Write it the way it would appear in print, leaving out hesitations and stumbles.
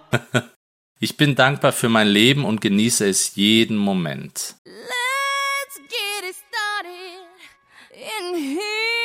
Ich bin dankbar für mein Leben und genieße es jeden Moment. Let's get it started in here.